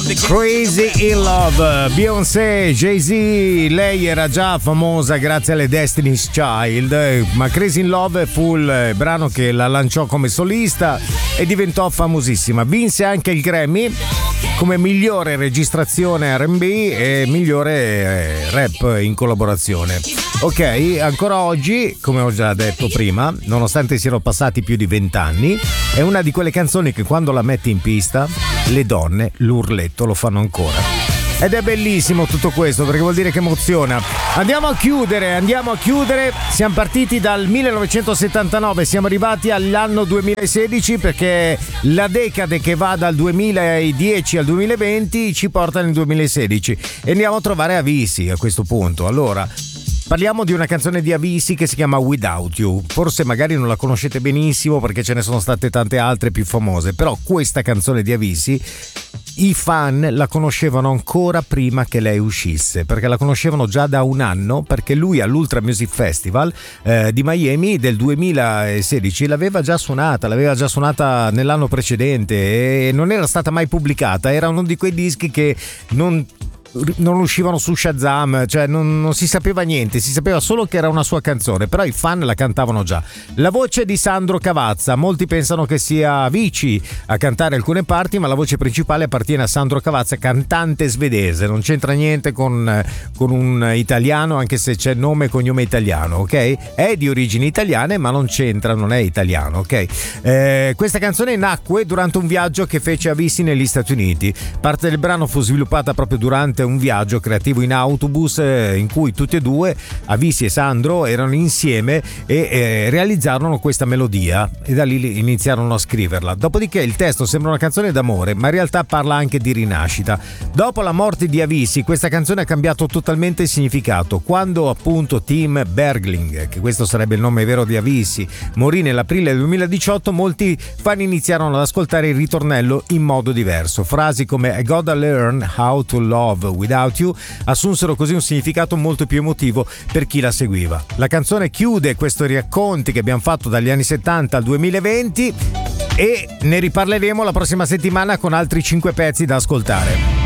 Crazy in Love, Beyoncé, Jay-Z, lei era già famosa grazie alle Destiny's Child, ma Crazy in Love fu il brano che la lanciò come solista e diventò famosissima. Vinse anche il Grammy come migliore registrazione R&B e migliore rap in collaborazione. Ok, ancora oggi, come ho già detto prima, nonostante siano passati più di 20 anni, è una di quelle canzoni che quando la metti in pista le donne l'urletto lo fanno ancora. Ed è bellissimo tutto questo perché vuol dire che emoziona. Andiamo a chiudere. Siamo partiti dal 1979, siamo arrivati all'anno 2016 perché la decade che va dal 2010 al 2020 ci porta nel 2016 e andiamo a trovare Avicii a questo punto. Allora, parliamo di una canzone di Avicii che si chiama Without You. Forse magari non la conoscete benissimo perché ce ne sono state tante altre più famose, però questa canzone di Avicii i fan la conoscevano ancora prima che lei uscisse, perché la conoscevano già da un anno, perché lui all'Ultra Music Festival di Miami del 2016 l'aveva già suonata nell'anno precedente e non era stata mai pubblicata. Era uno di quei dischi che non uscivano su Shazam, cioè non si sapeva niente, si sapeva solo che era una sua canzone, però i fan la cantavano già. La voce di Sandro Cavazza, molti pensano che sia Avicii a cantare alcune parti, ma la voce principale appartiene a Sandro Cavazza, cantante svedese, non c'entra niente con un italiano, anche se c'è nome e cognome italiano, ok? È di origini italiane, ma non c'entra, non è italiano, ok? Questa canzone nacque durante un viaggio che fece Avicii negli Stati Uniti. Parte del brano fu sviluppata proprio durante un viaggio creativo in autobus in cui tutti e due, Avicii e Sandro, erano insieme e realizzarono questa melodia e da lì iniziarono a scriverla. Dopodiché il testo sembra una canzone d'amore, ma in realtà parla anche di rinascita. Dopo la morte di Avicii questa canzone ha cambiato totalmente il significato. Quando appunto Tim Bergling, che questo sarebbe il nome vero di Avicii, morì nell'aprile del 2018, molti fan iniziarono ad ascoltare il ritornello in modo diverso. Frasi come I gotta learn how to love Without You assunsero così un significato molto più emotivo per chi la seguiva. La canzone chiude questi racconti che abbiamo fatto dagli anni 70 al 2020 e ne riparleremo la prossima settimana con altri 5 pezzi da ascoltare.